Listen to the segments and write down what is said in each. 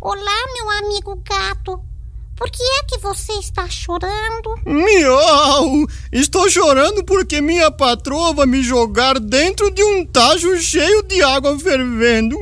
Olá, meu amigo gato. Por que é que você está chorando? Miau! Estou chorando porque minha patroa vai me jogar dentro de um tacho cheio de água fervendo.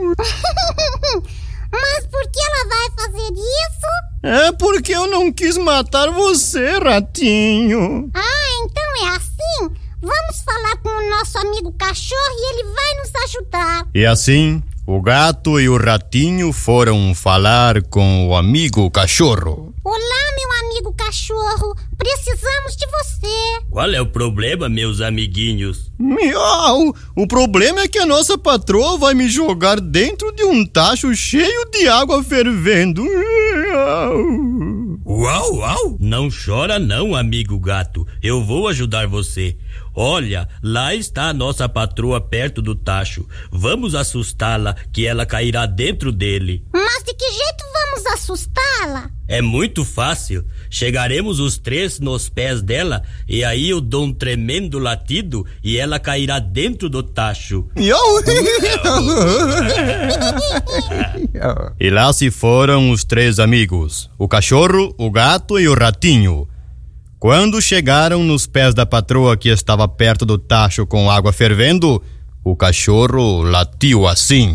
Mas por que ela vai fazer isso? É porque eu não quis matar você, ratinho. Ah, então é assim? Vamos falar com o nosso amigo cachorro e ele vai nos ajudar. E assim, o gato e o ratinho foram falar com o amigo cachorro. Olá, meu amigo cachorro. Precisamos de você. Qual é o problema, meus amiguinhos? Miau! O problema é que a nossa patroa vai me jogar dentro de um tacho cheio de água fervendo. Uau, uau! Não chora não, amigo gato. Eu vou ajudar você. Olha, lá está a nossa patroa perto do tacho. Vamos assustá-la, que ela cairá dentro dele. Mas de que jeito vamos assustá-la? É muito fácil. Chegaremos os três nos pés dela e aí eu dou um tremendo latido e ela cairá dentro do tacho. E lá se foram os três amigos, o cachorro, o gato e o ratinho. Quando chegaram nos pés da patroa que estava perto do tacho com água fervendo, o cachorro latiu assim.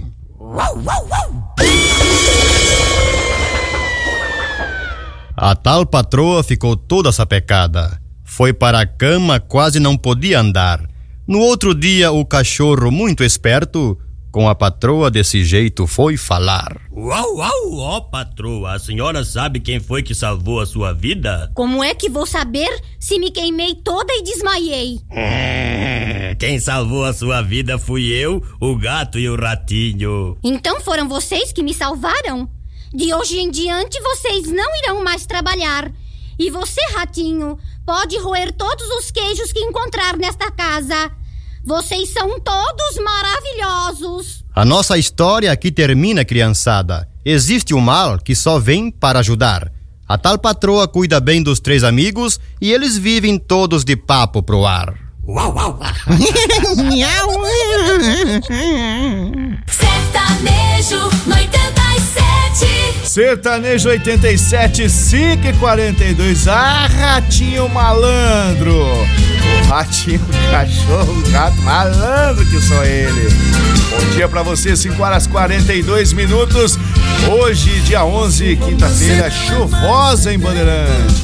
A tal patroa ficou toda sapecada. Foi para a cama, quase não podia andar. No outro dia, o cachorro, muito esperto, com a patroa desse jeito, foi falar. Uau, uau, ó patroa, a senhora sabe quem foi que salvou a sua vida? Como é que vou saber se me queimei toda e desmaiei? Quem salvou a sua vida fui eu, o gato e o ratinho. Então foram vocês que me salvaram? De hoje em diante vocês não irão mais trabalhar. E você, ratinho, pode roer todos os queijos que encontrar nesta casa. Vocês são todos maravilhosos. A nossa história aqui termina, criançada. Existe o mal que só vem para ajudar. A tal patroa cuida bem dos três amigos e eles vivem todos de papo pro ar. Uau, uau, uau. Sertanejo no 87. Sertanejo 87, 5h42. Ah, ratinho malandro. O ratinho, o cachorro, o gato malandro que sou ele. Bom dia pra você, 5h42. Hoje, dia 11, quinta-feira, chuvosa em Bandeirante.